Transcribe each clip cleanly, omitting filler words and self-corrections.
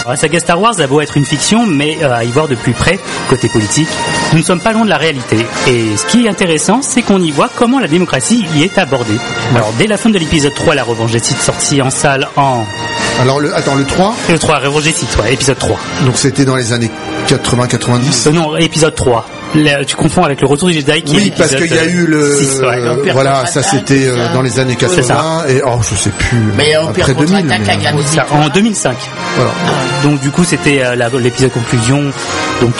La saga Star Wars a beau être une fiction, mais à y voir de plus près, côté politique, nous ne sommes pas loin de la réalité. Et ce qui est intéressant, c'est qu'on y voit comment la démocratie y est abordée. Alors, dès la fin de l'épisode 3, la revanche des Sith, sortie en salle en... Alors, le 3 Le 3, revanche des Sith, ouais, épisode 3. Donc c'était dans les années 80-90 Non, épisode 3. Tu confonds avec le retour du Jedi qui est l'épisode parce qu'il y a eu le 6, ouais. voilà, ça c'était dans les années 80 et je sais plus mais après 2000 en 2005. Voilà. Donc du coup c'était l'épisode conclusion donc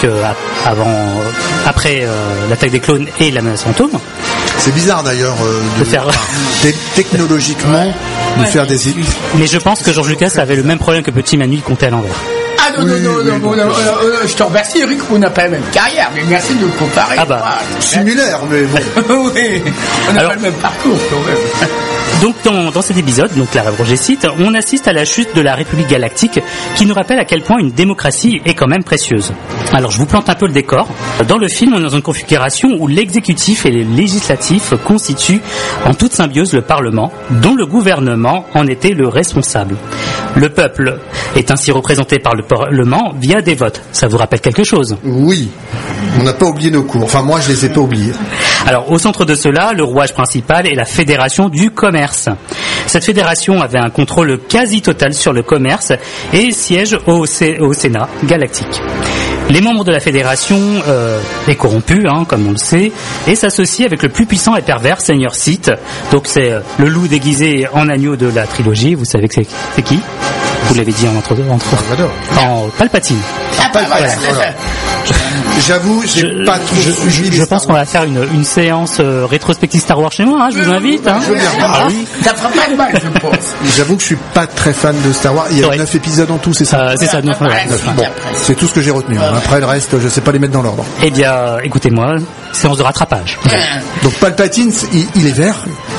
après l'attaque des clones et la menace fantôme. C'est bizarre d'ailleurs de faire technologiquement de faire des. Mais je pense que George Lucas avait le même problème que Petit Manu, il comptait à l'envers. Ah non, je te remercie Eric, on n'a pas la même carrière, mais merci de le comparer. Ah bah, similaire, mais bon. Oui, on n'a pas le même parcours quand même. Donc dans cet épisode, donc la revanche des Sith, on assiste à la chute de la République galactique qui nous rappelle à quel point une démocratie est quand même précieuse. Alors je vous plante un peu le décor. Dans le film, on est dans une configuration où l'exécutif et le législatif constituent en toute symbiose le Parlement, dont le gouvernement en était le responsable. Le peuple est ainsi représenté par le Parlement via des votes. Ça vous rappelle quelque chose ? Oui. On n'a pas oublié nos cours. Enfin, moi, je les ai pas oubliés. Alors, au centre de cela, le rouage principal est la Fédération du commerce. Cette fédération avait un contrôle quasi total sur le commerce et siège au Sénat galactique. Les membres de la fédération est corrompu, comme on le sait, et s'associe avec le plus puissant et pervers Seigneur Sith. Donc c'est le loup déguisé en agneau de la trilogie. Vous savez que c'est qui ? Vous l'avez dit en Palpatine. Voilà. J'avoue, j'ai pas trop suivi. Je pense qu'on va faire une séance rétrospective Star Wars chez moi. Je vous invite. Je veux bien. Oui. Ça fera pas de mal, je pense. J'avoue que je suis pas très fan de Star Wars. Il y a 9 épisodes en tout, c'est ça C'est ça, 9. Bon, c'est tout ce que j'ai retenu. Après le reste, je sais pas les mettre dans l'ordre. Eh bien, écoutez-moi, séance de rattrapage. Donc Palpatine, il est vert.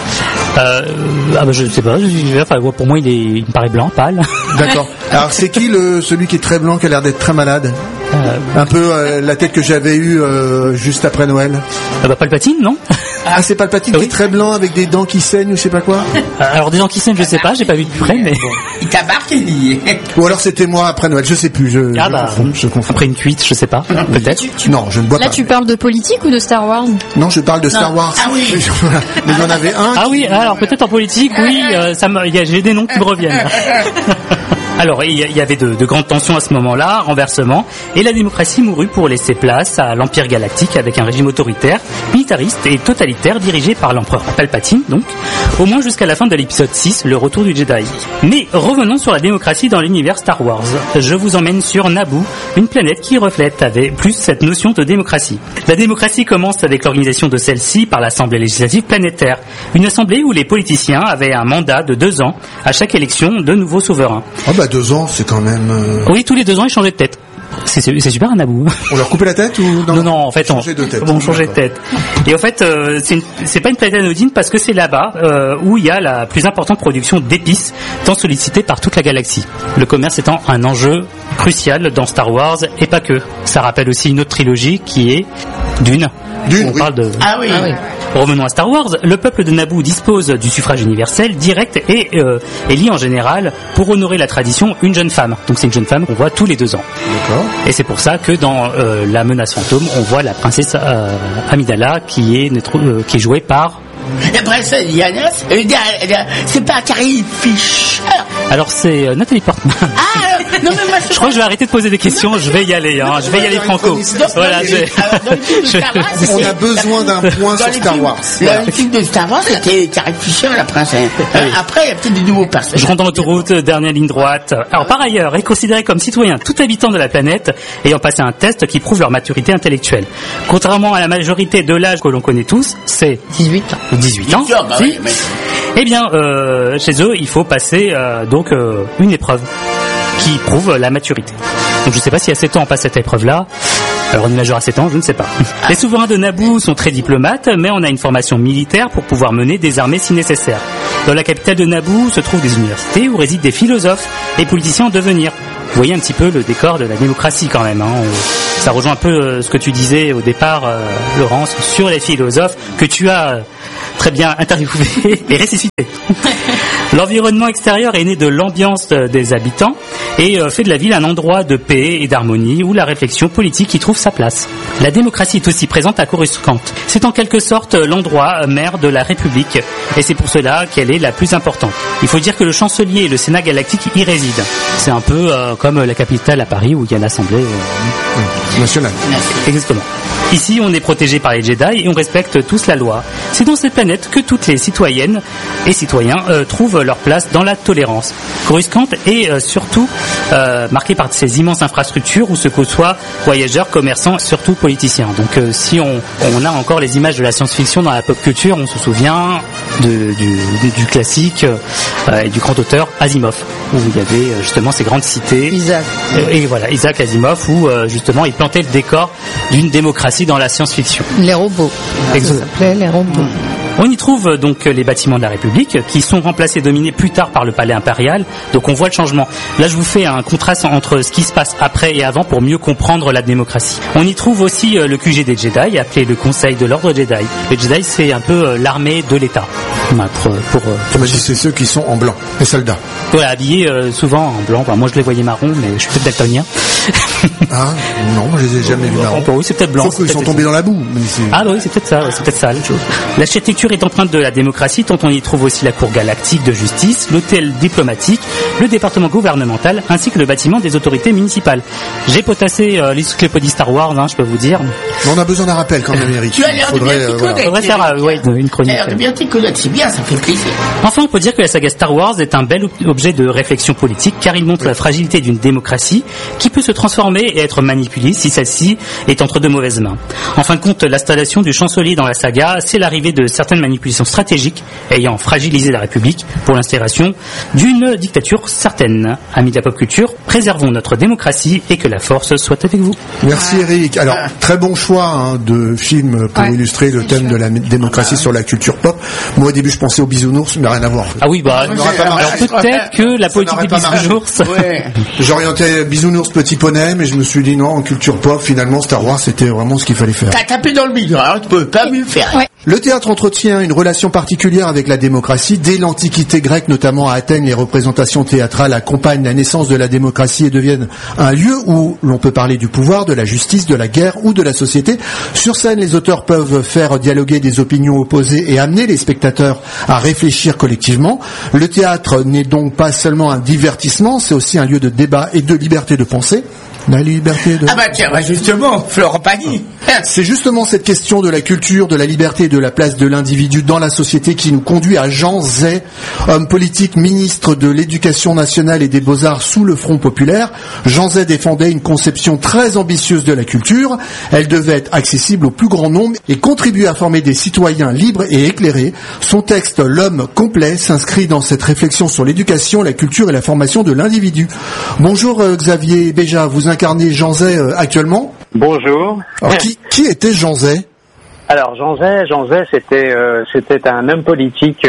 Je sais pas. Enfin, pour moi, il me paraît blanc, pâle. D'accord. Alors c'est qui celui qui est très blanc, qui a l'air d'être très malade? Un peu la tête que j'avais eue juste après Noël. Palpatine, non? Ah, c'est Palpatine qui est très blanc avec des dents qui saignent ou je sais pas quoi. Alors des dents qui saignent, je sais pas, j'ai pas vu de plus près, mais il t'a marqué, lui. Ou alors c'était moi après Noël, je sais plus. Je confonds. Après une cuite, je sais pas, peut-être. Non, je ne bois pas. Là, tu parles de politique ou de Star Wars? Non, je parle de Star Wars. Ah oui. Mais il y en avait un. Ah oui, alors peut-être en politique, oui, j'ai des noms qui me reviennent. Alors, il y avait de grandes tensions à ce moment-là, renversement, et la démocratie mourut pour laisser place à l'Empire galactique avec un régime autoritaire, militariste et totalitaire dirigé par l'empereur Palpatine, donc, au moins jusqu'à la fin de l'épisode 6, le retour du Jedi. Mais revenons sur la démocratie dans l'univers Star Wars. Je vous emmène sur Naboo, une planète qui reflète avec plus cette notion de démocratie. La démocratie commence avec l'organisation de celle-ci par l'Assemblée législative planétaire, une assemblée où les politiciens avaient un mandat de 2 ans à chaque élection de nouveaux souverains. 2 ans, c'est quand même... Oui, tous les 2 ans, ils changeaient de tête. C'est super un Naboo. On leur coupait la tête ou non, en fait, on changeait de tête. Et en fait, c'est pas une planète anodine parce que c'est là-bas où il y a la plus importante production d'épices, tant sollicitée par toute la galaxie. Le commerce étant un enjeu crucial dans Star Wars et pas que. Ça rappelle aussi une autre trilogie qui est Dune. On parle de... Ah oui. Revenons à Star Wars. Le peuple de Naboo dispose du suffrage universel direct et élit en général, pour honorer la tradition, une jeune femme. Donc c'est une jeune femme qu'on voit tous les 2 ans. D'accord. Et c'est pour ça que dans la menace fantôme, on voit la princesse Amidala qui est jouée par... La princesse Diana, c'est pas Carrie Fisher. Alors c'est Nathalie Portman. Ah non mais moi je crois que je vais arrêter de poser des questions. Je vais y aller. Je vais y aller franco. Voilà. On a besoin d'un point sur Star Wars. Le film de Star Wars, c'était Carrie Fisher, la princesse. Après, il y a peut-être des nouveaux personnages. Je rentre dans l'autoroute, dernière ligne droite. Alors par ailleurs, est considéré comme citoyen tout habitant de la planète ayant passé un test qui prouve leur maturité intellectuelle. Contrairement à la majorité de l'âge que l'on connaît tous, c'est 18 ans. 18 ans. Oui. Eh bien, chez eux, il faut passer une épreuve qui prouve la maturité. Donc je ne sais pas si à 7 ans on passe cette épreuve-là. Alors on est majeur à 7 ans, je ne sais pas. Les souverains de Naboo sont très diplomates, mais on a une formation militaire pour pouvoir mener des armées si nécessaire. Dans la capitale de Naboo se trouvent des universités où résident des philosophes et politiciens en devenir. Vous voyez un petit peu le décor de la démocratie quand même. Ça rejoint un peu ce que tu disais au départ, Laurence, sur les philosophes que tu as très bien interviewé et ressuscité. L'environnement extérieur est né de l'ambiance des habitants et fait de la ville un endroit de paix et d'harmonie où la réflexion politique y trouve sa place. La démocratie est aussi présente à Coruscant. C'est en quelque sorte l'endroit mère de la République et c'est pour cela qu'elle est la plus importante. Il faut dire que le chancelier et le Sénat galactique y résident. C'est un peu comme la capitale à Paris où il y a l'Assemblée nationale. Exactement. Ici, on est protégé par les Jedi et on respecte tous la loi. C'est dans cette planète que toutes les citoyennes et citoyens trouvent leur place dans la tolérance. Coruscant est surtout marqué par ces immenses infrastructures où se côtoient voyageurs, commerçants, surtout politiciens. Donc si on a encore les images de la science-fiction dans la pop culture, on se souvient du classique et du grand auteur Asimov, où il y avait justement ces grandes cités. Isaac Asimov, où justement il plantait le décor d'une démocratie dans la science-fiction. Les robots. Ça s'appelait les robots. On y trouve donc les bâtiments de la République qui sont remplacés, dominés plus tard par le palais impérial. Donc on voit le changement. Là, je vous fais un contraste entre ce qui se passe après et avant pour mieux comprendre la démocratie. On y trouve aussi le QG des Jedi, appelé le Conseil de l'Ordre Jedi. Les Jedi, c'est un peu l'armée de l'État. C'est ceux qui sont en blanc, les soldats. Ouais, habillés souvent en blanc. Enfin, moi, je les voyais marron, mais je suis peut-être daltonien. Ah non, je les ai jamais vus marron. Oui, c'est peut-être blanc. Sauf qu'ils sont tombés dans la boue. Ah oui, c'est peut-être ça. C'est peut-être ça. L'architecture est empreinte de la démocratie, dont on y trouve aussi la cour galactique de justice, l'hôtel diplomatique, le département gouvernemental, ainsi que le bâtiment des autorités municipales. J'ai potassé l'encyclopédie Star Wars, je peux vous dire. Mais on a besoin d'un rappel quand même, Eric. Tu as l'air de bien t'y connaître. Faudrait faire une chronique. Tu as l'air de bien t'y connaître, c'est bien, ça fait plaisir. Enfin, on peut dire que la saga Star Wars est un bel objet de réflexion politique, car il montre la fragilité d'une démocratie qui peut se transformer et être manipulée si celle-ci est entre de mauvaises mains. En fin de compte, l'installation du chancelier dans la saga, c'est l'arrivée de certaines manipulations stratégiques ayant fragilisé la République pour l'installation d'une dictature certaine. Amis de la pop culture, préservons notre démocratie et que la force soit avec vous. Merci Eric. Alors, très bon choix de film pour illustrer le thème de la démocratie sur la culture pop. Moi au début je pensais aux bisounours, mais rien à voir. Ah oui, alors peut-être que la politique des bisounours. J'orientais bisounours, petit poney, mais je me suis dit non, en culture pop, finalement Star Wars c'était vraiment ce qu'il fallait faire. T'as tapé dans le micro, alors tu peux pas mieux faire. Ouais. Le théâtre entretient une relation particulière avec la démocratie. Dès l'Antiquité grecque, notamment à Athènes, les représentations théâtrales accompagnent la naissance de la démocratie et deviennent un lieu où l'on peut parler du pouvoir, de la justice, de la guerre ou de la société. Sur scène, les auteurs peuvent faire dialoguer des opinions opposées et amener les spectateurs à réfléchir collectivement. Le théâtre n'est donc pas seulement un divertissement, c'est aussi un lieu de débat et de liberté de penser. La liberté de... Ah bah tiens, justement, Florent Pagny. C'est justement cette question de la culture, de la liberté et de la place de l'individu dans la société qui nous conduit à Jean Zay, homme politique, ministre de l'Éducation nationale et des Beaux-Arts sous le Front populaire. Jean Zay défendait une conception très ambitieuse de la culture. Elle devait être accessible au plus grand nombre et contribuer à former des citoyens libres et éclairés. Son texte, L'homme complet, s'inscrit dans cette réflexion sur l'éducation, la culture et la formation de l'individu. Bonjour Xavier Béja, vous incarnez Jean Zay actuellement. Bonjour. Alors, qui était Jean Zay ? Alors Jean Zay, c'était un homme politique,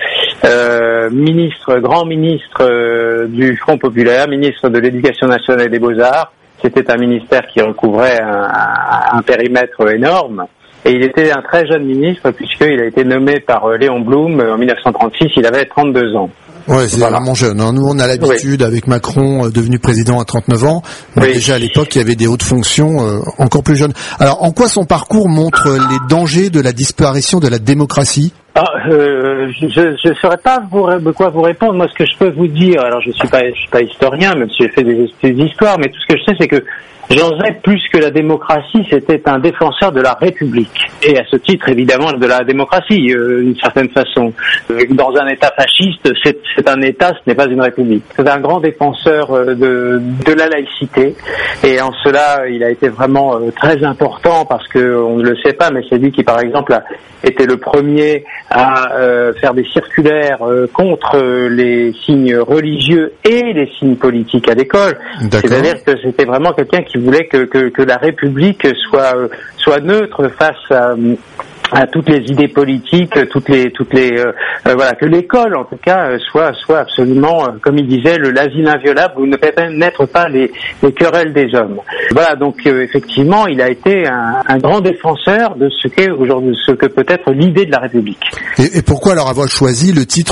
grand ministre du Front populaire, ministre de l'Éducation nationale et des Beaux-Arts. C'était un ministère qui recouvrait un périmètre énorme. Et il était un très jeune ministre puisqu'il a été nommé par Léon Blum en 1936, il avait 32 ans. Ouais, c'est vraiment jeune. Nous, on a l'habitude, avec Macron, devenu président à 39 ans. Mais déjà, à l'époque, il y avait des hautes fonctions encore plus jeunes. Alors, en quoi son parcours montre les dangers de la disparition de la démocratie ? Je saurais pas quoi vous répondre. Moi, ce que je peux vous dire, alors je suis pas historien, même si j'ai fait des études d'histoire, mais tout ce que je sais, c'est que Jean Zay, plus que la démocratie, c'était un défenseur de la République. Et à ce titre, évidemment, de la démocratie, d'une certaine façon. Dans un État fasciste, c'est un État, ce n'est pas une République. C'est un grand défenseur de la laïcité. Et en cela, il a été vraiment très important parce que on ne le sait pas, mais c'est lui qui, par exemple, a été le premier à faire des circulaires contre les signes religieux et les signes politiques à l'école. D'accord. C'est-à-dire que c'était vraiment quelqu'un qui voulait que la République soit neutre face à toutes les idées politiques, voilà, que l'école en tout cas soit absolument, comme il disait, l'asile inviolable où ne pénètrent pas les querelles des hommes. Voilà, donc effectivement, il a été un grand défenseur de ce que peut être l'idée de la République. Et pourquoi alors avoir choisi le titre